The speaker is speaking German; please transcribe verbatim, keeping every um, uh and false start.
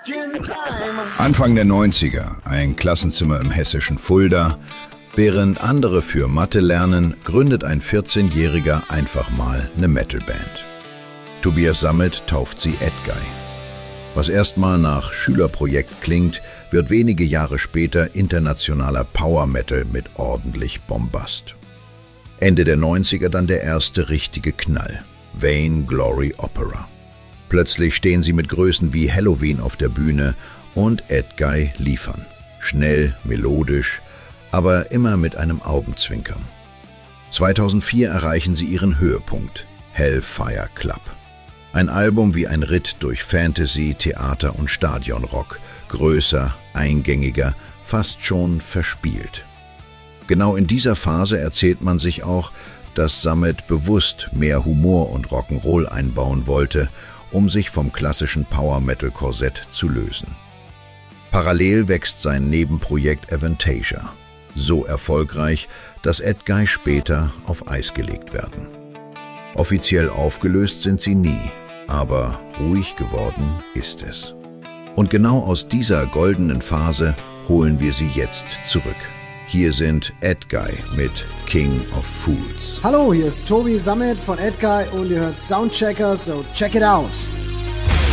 Anfang der neunziger, ein Klassenzimmer im hessischen Fulda. Während andere für Mathe lernen, gründet ein vierzehnjähriger einfach mal eine Metalband. Tobias Sammet tauft sie Edguy. Was erstmal nach Schülerprojekt klingt, wird wenige Jahre später internationaler Power Metal mit ordentlich Bombast. Ende der neunziger dann der erste richtige Knall, Vain Glory Opera. Plötzlich stehen sie mit Größen wie Helloween auf der Bühne und Edguy liefern. Schnell, melodisch, aber immer mit einem Augenzwinkern. zweitausendvier erreichen sie ihren Höhepunkt, Hellfire Club. Ein Album wie ein Ritt durch Fantasy, Theater und Stadionrock, größer, eingängiger, fast schon verspielt. Genau in dieser Phase erzählt man sich auch, dass Sammet bewusst mehr Humor und Rock'n'Roll einbauen wollte, um sich vom klassischen Power-Metal-Korsett zu lösen. Parallel wächst sein Nebenprojekt Avantasia. So erfolgreich, dass Edguy später auf Eis gelegt werden. Offiziell aufgelöst sind sie nie, aber ruhig geworden ist es. Und genau aus dieser goldenen Phase holen wir sie jetzt zurück. Hier sind Edguy mit King of Fools. Hallo, hier ist Tobi Sammet von Edguy und ihr hört Soundchecker, so check it out.